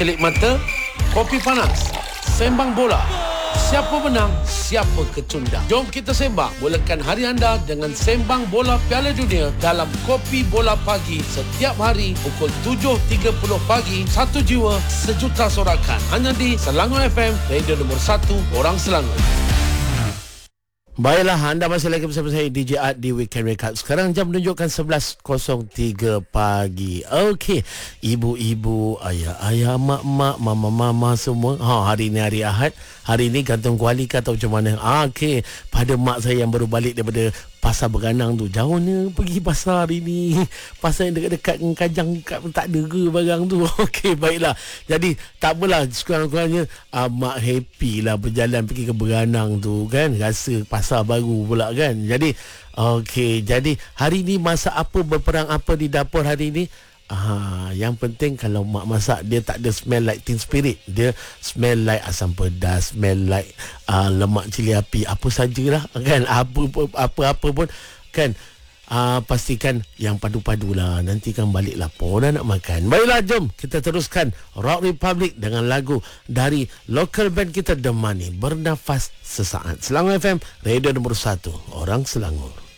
Pelik mata, kopi panas, sembang bola. Siapa menang, siapa kecundang. Jom kita sembang. Mulakan hari anda dengan sembang bola Piala Dunia dalam Kopi Bola Pagi setiap hari pukul 7.30 pagi. Satu jiwa, sejuta sorakan. Hanya di Selangor FM, radio nombor 1 orang Selangor. Baiklah, anda masih lagi bersama saya DJ Art di Weekend Record. Sekarang jam menunjukkan 11.03 pagi. Okey, ibu-ibu, ayah-ayah, mak-mak, mama-mama semua. Hari ni hari Ahad. Hari ni gantung kuali ke atau macam mana? Okey, pada mak saya yang baru balik daripada pasar Beranang tu. Jauh ni pergi pasar hari ni. Pasar yang dekat-dekat dengan Kajang tak ada ke barang tu. Okey, baiklah. Jadi tak apalah, sekurang-kurangnya mak happy lah berjalan pergi ke Beranang tu kan. Rasa pasar baru pula kan. Jadi okey, jadi hari ni masak apa, berperang apa di dapur hari ni? Yang penting kalau mak masak, dia tak ada smell like Teen Spirit. Dia smell like asam pedas, smell like lemak cili api, apa sajalah kan. Apa-apa pun kan. Pastikan yang padu-padu lah. Nanti kan balik lapor dah nak makan. Baiklah, jom kita teruskan Rock Republic dengan lagu dari local band kita The Money. Bernafas sesaat. Selangor FM, radio nombor 1 orang Selangor.